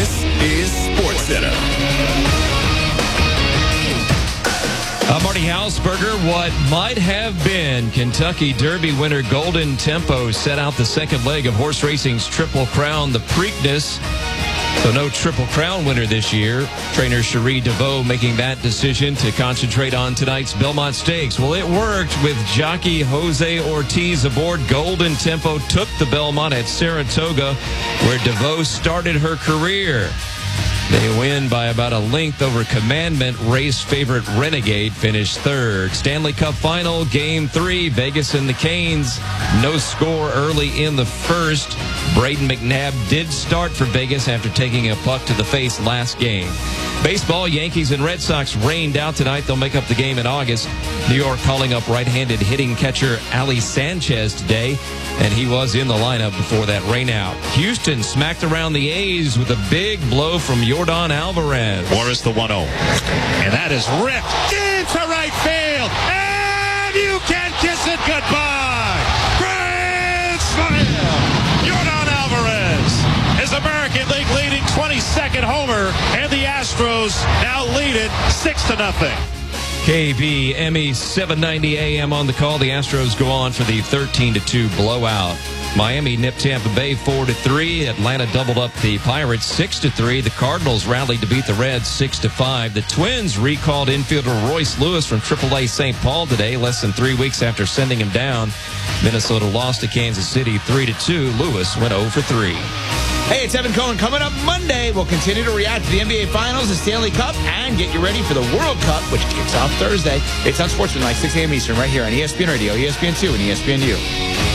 This is SportsCenter. Marty Hausberger, what might have been Kentucky Derby winner Golden Tempo set out the second leg of horse racing's Triple Crown, the Preakness. So no Triple Crown winner this year. Trainer Cherie DeVoe making that decision to concentrate on tonight's Belmont Stakes. Well, it worked with jockey Jose Ortiz aboard. Golden Tempo took the Belmont at Saratoga, where DeVoe started her career. They win by about a length over Commandment. Race favorite Renegade finished third. Stanley Cup Final, Game 3, Vegas and the Canes. No score early in the first. Braden McNabb did start for Vegas after taking a puck to the face last game. Baseball, Yankees and Red Sox rained out tonight. They'll make up the game in August. New York calling up right-handed hitting catcher Ali Sanchez today, and he was in the lineup before that rain out. Houston smacked around the A's with a big blow from Yordan Alvarez. Morris the 1-0. And that is ripped into right field. And you can kiss it goodbye. Grand slam. Yordan Alvarez is American League leading 22nd homer, and the Astros now lead it 6-0. KBME 790 AM on the call. The Astros go on for the 13-2 blowout. Miami nipped Tampa Bay 4-3. Atlanta doubled up the Pirates 6-3. The Cardinals rallied to beat the Reds 6-5. The Twins recalled infielder Royce Lewis from AAA St. Paul today, less than 3 weeks after sending him down. Minnesota lost to Kansas City 3-2. Lewis went 0 for 3. Hey, it's Evan Cohen. Coming up Monday, we'll continue to react to the NBA Finals, the Stanley Cup, and get you ready for the World Cup, which kicks off Thursday. It's on Sportsman, like 6 a.m. Eastern, right here on ESPN Radio, ESPN2, and ESPNU.